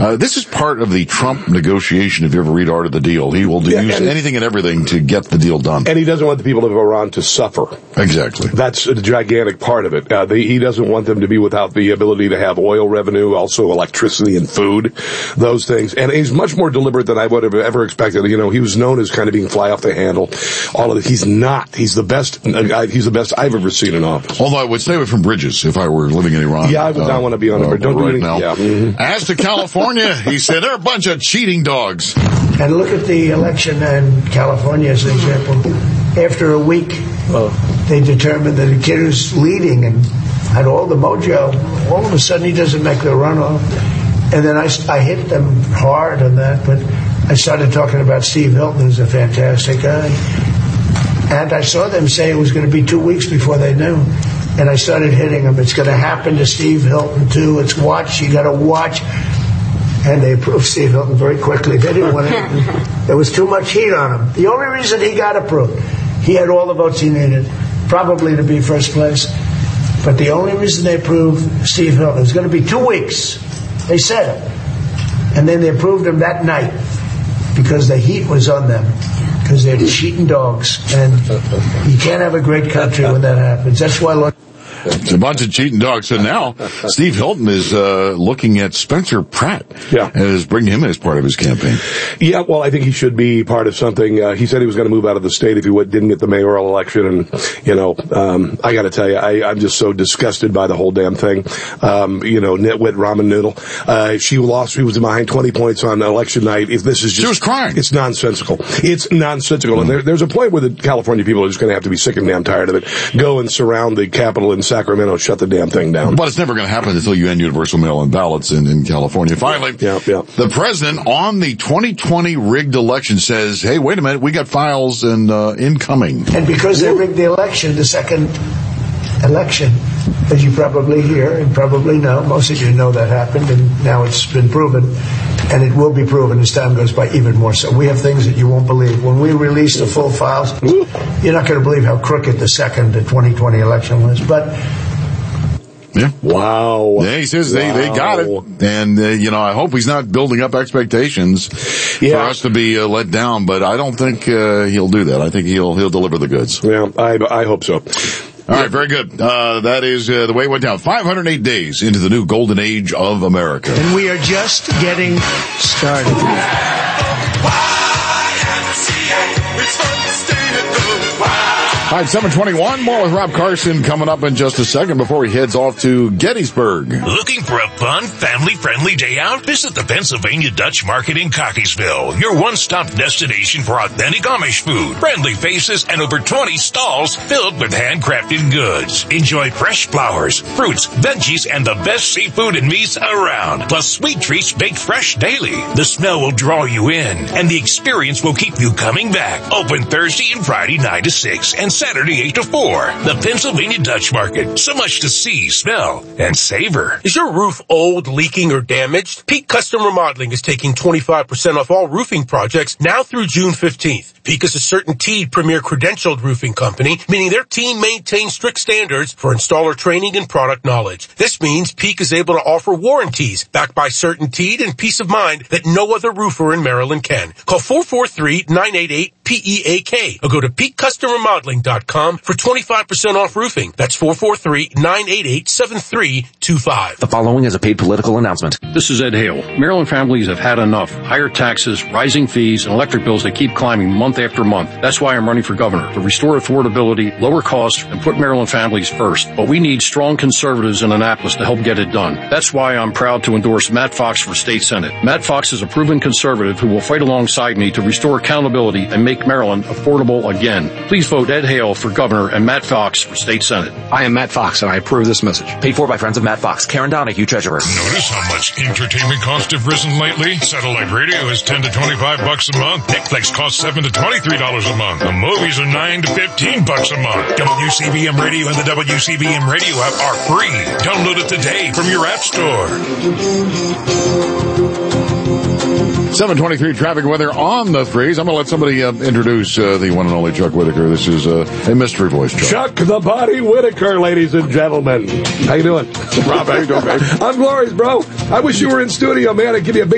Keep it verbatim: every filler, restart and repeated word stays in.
Uh, this is part of the Trump negotiation, if you ever read Art of the Deal. He will Yeah, use and, anything and everything to get the deal done. And he doesn't want the people of Iran to suffer. Exactly. That's a gigantic part of it. Uh, the, he doesn't want them to be without the ability to have oil revenue, also electricity and food, those things. And he's much more deliberate than I would have ever expected. You know, he was known as kind of being fly off the handle. All of it. He's not. He's the best. Uh, he's the best I've ever seen in office. Although I would stay away from bridges if I were living in Iran. Yeah, I would uh, not want to be on a bridge. Don't right do anything. now. Yeah. Mm-hmm. As to California, he said they're a bunch of cheating dogs. And look at the election in California as an example. After a week, oh. they determined that a kid who's leading and had all the mojo, all of a sudden he doesn't make the runoff. And then I, I hit them hard on that, but I started talking about Steve Hilton, who's a fantastic guy. And I saw them say it was going to be two weeks before they knew. And I started hitting them. It's going to happen to Steve Hilton, too. It's watch. You got to watch. And they approved Steve Hilton very quickly. They didn't want to. There was too much heat on him. The only reason he got approved, he had all the votes he needed, probably to be first place. But the only reason they approved Steve Hilton, it was going to be two weeks. They said it. And then they approved him that night because the heat was on them. Because they're cheating dogs. And you can't have a great country when that happens. That's why... Look- It's a bunch of cheating dogs. So now Steve Hilton is uh, looking at Spencer Pratt. Yeah. And is bringing him as part of his campaign. Yeah, well, I think he should be part of something. Uh, he said he was going to move out of the state if he would, didn't get the mayoral election. And, you know, um, I got to tell you, I, I'm just so disgusted by the whole damn thing. Um, you know, Nitwit Ramen Noodle. Uh, she lost. She was behind twenty points on election night. If this is just. She was crying. It's nonsensical. It's nonsensical. Mm. And there, there's a point where the California people are just going to have to be sick and damn tired of it. Go and surround the Capitol in Sacramento, shut the damn thing down. But it's never going to happen until you end universal mail-in ballots in, in California. Finally, yeah, yeah. the president on the twenty twenty rigged election says, hey, wait a minute, we got files and uh, incoming. And because they rigged the election, the second election, as you probably hear and probably know, most of you know that happened, and now it's been proven, and it will be proven as time goes by even more so. We have things that you won't believe. When we release the full files, you're not going to believe how crooked the second the twenty twenty election was, but... Yeah. Wow. Yeah, he says wow. they, they got it. And, uh, you know, I hope he's not building up expectations yeah. for us to be uh, let down, but I don't think uh, he'll do that. I think he'll he'll deliver the goods. Yeah, I, I hope so. All right, very good. Uh, that is uh, the way it went down. five hundred eight days into the new golden age of America. And we are just getting started. All right, seven twenty-one, more with Rob Carson coming up in just a second before he heads off to Gettysburg. Looking for a fun, family-friendly day out? Visit the Pennsylvania Dutch Market in Cockeysville, your one-stop destination for authentic Amish food, friendly faces, and over twenty stalls filled with handcrafted goods. Enjoy fresh flowers, fruits, veggies, and the best seafood and meats around, plus sweet treats baked fresh daily. The smell will draw you in, and the experience will keep you coming back. Open Thursday and Friday nine to six, and Saturday eight to four. The Pennsylvania Dutch Market. So much to see, smell, and savor. Is your roof old, leaking, or damaged? Peak Custom Remodeling is taking twenty-five percent off all roofing projects now through June fifteenth. Peak is a CertainTeed premier credentialed roofing company, meaning their team maintains strict standards for installer training and product knowledge. This means Peak is able to offer warranties backed by CertainTeed and peace of mind that no other roofer in Maryland can. Call four four three, nine eight eight, P E A K or go to peak custom remodeling dot com for twenty-five percent off roofing. That's four four three, nine eight eight, seven three two five. The following is a paid political announcement. This is Ed Hale. Maryland families have had enough. Higher taxes, rising fees, and electric bills that keep climbing month after month. That's why I'm running for governor, to restore affordability, lower costs, and put Maryland families first. But we need strong conservatives in Annapolis to help get it done. That's why I'm proud to endorse Matt Fox for state senate. Matt Fox is a proven conservative who will fight alongside me to restore accountability and make Maryland affordable again. Please vote Ed Hale for governor and Matt Fox for state senate. I am Matt Fox, and I approve this message. Paid for by friends of Matt Fox. Karen Donahue, treasurer. Notice how much entertainment costs have risen lately? Satellite radio is ten to twenty-five bucks a month. Netflix costs seven to twenty-three dollars a month. The movies are nine to fifteen bucks a month. W C B M Radio and the W C B M Radio app are free. Download it today from your app store. seven twenty-three traffic weather on the threes. I'm going to let somebody uh, introduce uh, the one and only Chuck Whitaker. This is uh, a mystery voice, Chuck. Chuck the Body Whitaker, ladies and gentlemen. How you doing? Rob, how you doing, baby? I'm glorious, bro. I wish you were in studio, man. I'd give you a big